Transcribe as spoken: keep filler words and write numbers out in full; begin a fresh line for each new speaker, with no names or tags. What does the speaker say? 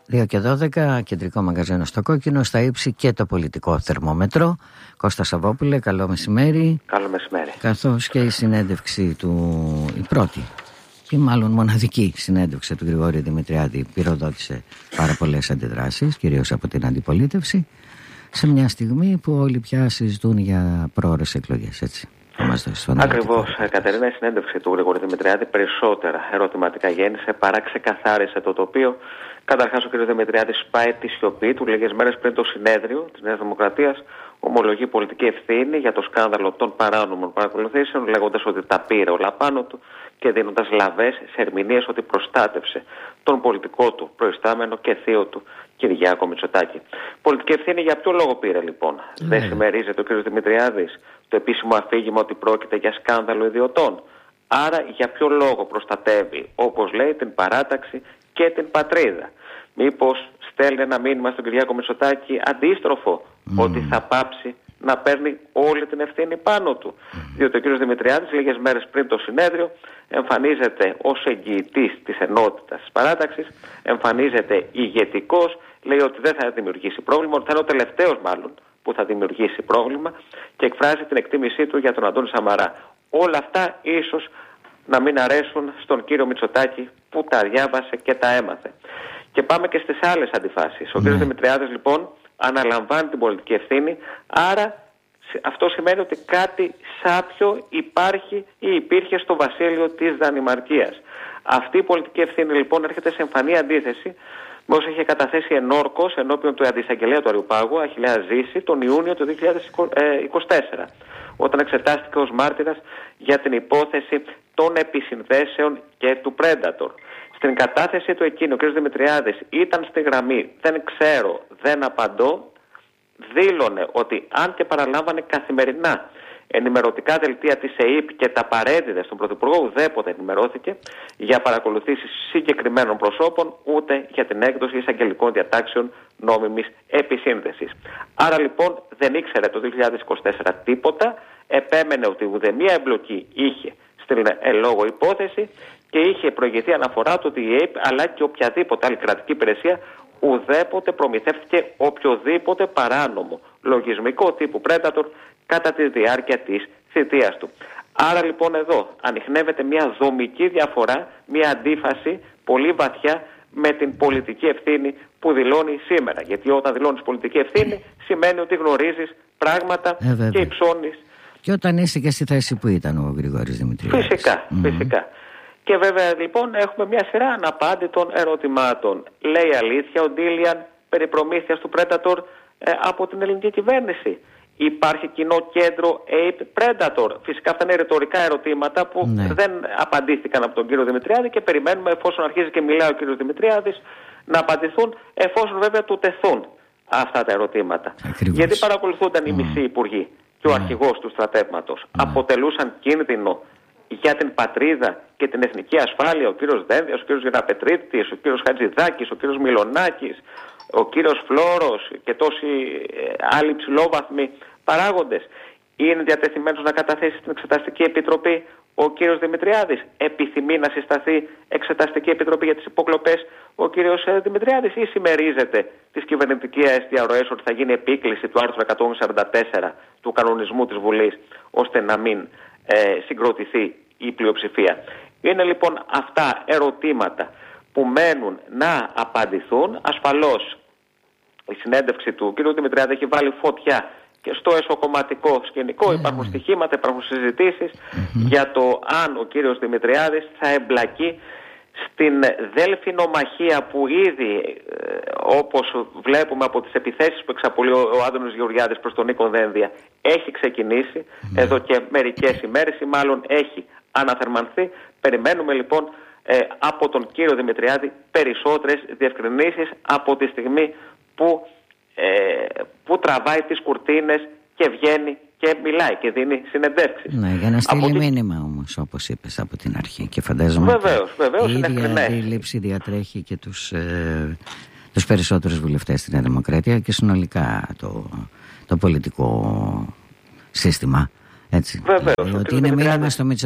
δύο και δώδεκα, κεντρικό μαγαζίνο στο Κόκκινο, στα ύψη και το πολιτικό θερμόμετρο. Κώστα Σαββόπουλε, καλό μεσημέρι.
Καλό μεσημέρι.
Καθώς και η συνέντευξη του, η πρώτη ή μάλλον μοναδική συνέντευξη του Γρηγόρη Δημητριάδη πυροδότησε πάρα πολλές αντιδράσεις, κυρίως από την αντιπολίτευση, σε μια στιγμή που όλοι πια συζητούν για πρόωρες εκλογές, έτσι.
Ακριβώς, Κατερίνα, η συνέντευξη του Γρηγόρη Δημητριάδη περισσότερα ερωτηματικά γέννησε παρά ξεκαθάρισε το τοπίο. Καταρχάς, ο κ. Δημητριάδης πάει τη σιωπή του λίγες μέρες πριν το συνέδριο της Νέας Δημοκρατίας. Ομολογεί πολιτική ευθύνη για το σκάνδαλο των παράνομων παρακολουθήσεων, λέγοντας ότι τα πήρε όλα πάνω του και δίνοντας λαβές σε ερμηνείες ότι προστάτευσε τον πολιτικό του προϊστάμενο και θείο του Κυριάκο Μητσοτάκη. Πολιτική ευθύνη για ποιο λόγο πήρε λοιπόν? Mm. Δεν συμμερίζεται ο κ. Δημητριάδης το επίσημο αφήγημα ότι πρόκειται για σκάνδαλο ιδιωτών? Άρα για ποιο λόγο προστατεύει, όπως λέει, την παράταξη και την πατρίδα? Μήπως στέλνει ένα μήνυμα στον Κυριάκο Μητσοτάκη αντίστροφο, mm. ότι θα πάψει να παίρνει όλη την ευθύνη πάνω του? Mm. Διότι ο κ. Δημητριάδης λίγες μέρες πριν το συνέδριο εμφανίζεται ως εγγυητής της ενότητας της παράταξης, εμφανίζεται ηγετικός, λέει ότι δεν θα δημιουργήσει πρόβλημα, ότι θα είναι ο τελευταίος μάλλον που θα δημιουργήσει πρόβλημα και εκφράζει την εκτίμησή του για τον Αντώνη Σαμαρά. Όλα αυτά ίσως να μην αρέσουν στον κύριο Μητσοτάκη που τα διάβασε και τα έμαθε. Και πάμε και στις άλλες αντιφάσεις. Ο κ. Δημητριάδης λοιπόν αναλαμβάνει την πολιτική ευθύνη, άρα αυτό σημαίνει ότι κάτι σάπιο υπάρχει ή υπήρχε στο βασίλειο της Δανημαρκίας. Αυτή η πολιτική ευθύνη λοιπόν έρχεται σε εμφανή αντίθεση με όσο είχε καταθέσει ενόρκος ενώπιον του αντισαγγελέα του Αριουπάγου, Αχιλλέα Ζήση, τον Ιούνιο του δύο χιλιάδες είκοσι τέσσερα, όταν εξετάστηκε ως μάρτυρας για την υπόθεση των επισυνδέσεων και του Predator. Στην κατάθεση του εκείνη ο κ. Δημητριάδης ήταν στη γραμμή «δεν ξέρω, δεν απαντώ», δήλωνε ότι αν και παραλάμβανε καθημερινά ενημερωτικά δελτία της ΕΕΠ και τα παρέδιδε στον Πρωθυπουργό, ουδέποτε ενημερώθηκε για παρακολουθήσεις συγκεκριμένων προσώπων, ούτε για την έκδοση εισαγγελικών διατάξεων νόμιμης επισύνδεσης. Άρα λοιπόν δεν ήξερε το δύο χιλιάδες είκοσι τέσσερα τίποτα, επέμενε ότι ουδέμια εμπλοκή είχε στην ελόγω υπόθεση και είχε προηγηθεί αναφορά του ότι η ΕΕΠ αλλά και οποιαδήποτε άλλη κρατική υπηρεσία ουδέποτε προμηθεύτηκε οποιοδήποτε παράνομο λογισμικό τύπου Predator κατά τη διάρκεια της θητείας του. Άρα λοιπόν εδώ ανιχνεύεται μια δομική διαφορά, μια αντίφαση πολύ βαθιά με την πολιτική ευθύνη που δηλώνει σήμερα. Γιατί όταν δηλώνεις πολιτική ευθύνη σημαίνει ότι γνωρίζεις πράγματα ε, και υψώνεις.
Και όταν είσαι και στη θέση που ήταν ο Γρηγόρης Δημητριάδης.
Φυσικά, mm-hmm. φυσικά. Και βέβαια λοιπόν έχουμε μια σειρά αναπάντητων ερωτημάτων. Λέει αλήθεια ο Ντίλιαν περί προμήθειας του Predator ε, από την ελληνική κυβέρνηση? Υπάρχει κοινό κέντρο ΕΕΠ Predator? Φυσικά αυτά είναι ρητορικά ερωτήματα που ναι. δεν απαντήθηκαν από τον κύριο Δημητριάδη και περιμένουμε, εφόσον αρχίζει και μιλάει ο κύριος Δημητριάδης, να απαντηθούν, εφόσον βέβαια του τεθούν αυτά τα ερωτήματα. Ακριβώς. Γιατί παρακολουθούνταν mm. οι μισοί υπουργοί και ο mm. αρχηγός του στρατεύματος. Mm. Αποτελούσαν κίνδυνο για την πατρίδα και την εθνική ασφάλεια ο κύριος Δένδιας, ο κύριος Γεραπετρίτης, ο κύριος Χατζηδάκης, ο κύριος Μιλονάκης, ο κύριος Φλόρος και τόσοι άλλοι ψηλόβαθμοι παράγοντες? Είναι διατεθειμένος να καταθέσει στην Εξεταστική Επιτροπή ο κύριος Δημητριάδης? Επιθυμεί να συσταθεί Εξεταστική Επιτροπή για τις υποκλοπές ο κύριος Δημητριάδης, ή συμμερίζεται τις κυβερνητικές διαρροές ότι θα γίνει επίκληση του άρθρου εκατόν σαράντα τέσσερα του κανονισμού της Βουλής ώστε να μην ε, συγκροτηθεί η πλειοψηφία? Είναι λοιπόν αυτά ερωτήματα που μένουν να απαντηθούν. Ασφαλώς η συνέντευξη του κ. Δημητριάδη έχει βάλει φωτιά και στο εσωκομματικό σκηνικό. Mm. Υπάρχουν στοιχήματα, υπάρχουν συζητήσεις mm-hmm. για το αν ο κύριος Δημητριάδης θα εμπλακεί στην δέλφινομαχία που ήδη, ε, όπως βλέπουμε από τις επιθέσεις που εξαπολύει ο Άδωνης Γεωργιάδης προς τον Νίκο Δένδια, έχει ξεκινήσει mm. εδώ και μερικές ημέρες ή μάλλον έχει αναθερμανθεί. Περιμένουμε λοιπόν ε, από τον κύριο Δημητριάδη περισσότερες διευκρινήσεις από τη στιγμή που, ε, που τραβάει τις κουρτίνες και βγαίνει και μιλάει και δίνει συνεντεύξεις.
Ναι, για να στείλει από μήνυμα τη... όμως, όπως είπες από την αρχή, και φαντάζομαι
βεβαίως, βεβαίως,
η ίδια αντίληψη διατρέχει και τους, ε, τους περισσότερους βουλευτές στην Νέα Δημοκρατία και συνολικά το, το πολιτικό σύστημα. Έτσι.
Βεβαίως.
Ότι είναι μήνυμα στο Μητσοτάκη